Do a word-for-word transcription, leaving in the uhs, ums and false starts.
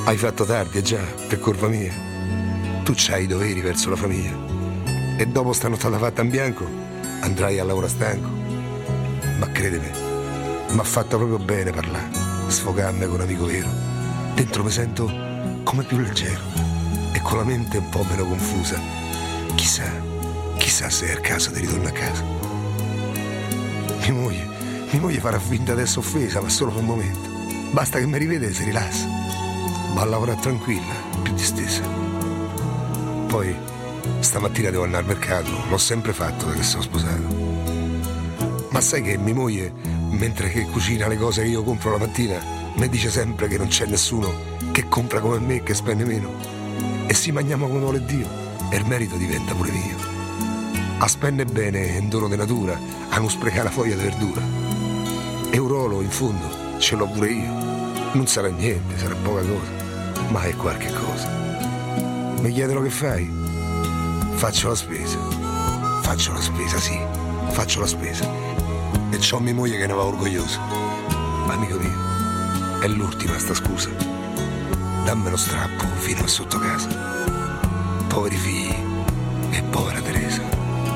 Hai fatto tardi, già, per colpa mia. Tu c'hai i doveri verso la famiglia. E dopo sta nottata fatta in bianco andrai a lavoro stanco. Ma credimi, mi ha fatto proprio bene parlare, sfogarmi con un amico vero. Dentro mi sento come più leggero e con la mente un po' meno confusa. Chissà, chissà se è il caso di ritornare a casa. Mia moglie, mia moglie farà finta adesso offesa, ma solo per un momento. Basta che mi rivede e si rilassa. Va a lavorare tranquilla, più distesa. Poi, stamattina devo andare al mercato, l'ho sempre fatto da che sono sposato. Ma sai che mia moglie, mentre che cucina le cose che io compro la mattina, mi dice sempre che non c'è nessuno che compra come me e che spende meno. E si mangiamo come vuole Dio, e il merito diventa pure mio. A spendere bene è un dono di natura, a non sprecare la foglia di verdura. E un ruolo, in fondo, ce l'ho pure io. Non sarà niente, sarà poca cosa, ma è qualche cosa. Mi chiedono che fai? Faccio la spesa. Faccio la spesa, sì, faccio la spesa. E c'ho mia moglie che ne va orgogliosa. Ma amico mio, è l'ultima sta scusa. Dammi lo strappo fino a sotto casa. Poveri figli e povera Teresa.